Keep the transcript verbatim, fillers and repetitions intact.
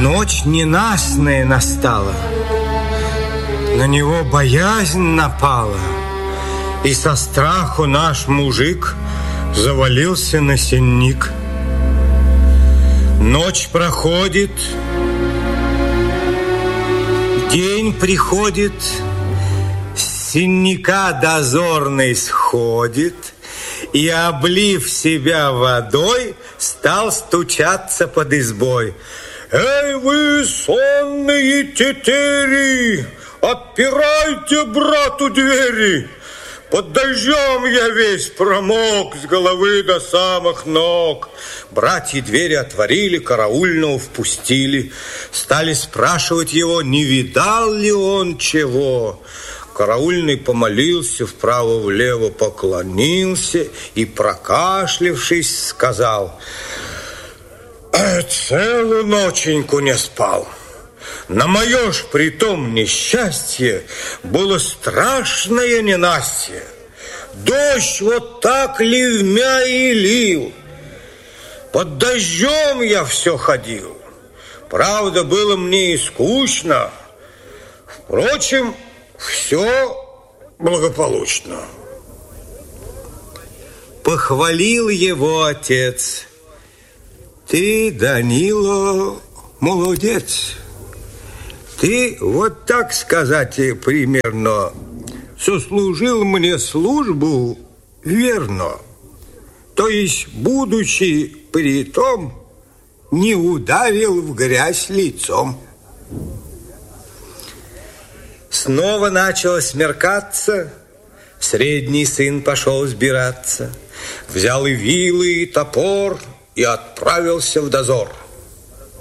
Ночь ненастная настала, на него боязнь напала, и со страху наш мужик завалился на сенник. Ночь проходит, день приходит, с сенника дозорный сходит и, облив себя водой, стал стучаться под избой. «Эй вы, сонные тетери, отпирайте брату двери! Под дождем я весь промок с головы до самых ног». Братья двери отворили, караульного впустили. Стали спрашивать его, не видал ли он чего. Караульный помолился, вправо-влево поклонился и, прокашлявшись, сказал: «Целую ноченьку не спал. На мое ж притом несчастье было страшное ненастье. Дождь вот так ливмя и лил. Под дождем я все ходил. Правда, было мне и скучно. Впрочем, все благополучно». Похвалил его отец: «Ты, Данило, молодец. Ты, вот так сказать, примерно, сослужил мне службу верно. То есть, будучи при том, не ударил в грязь лицом». Снова начало смеркаться. Средний сын пошел сбираться. Взял и вилы, и топор, и отправился в дозор.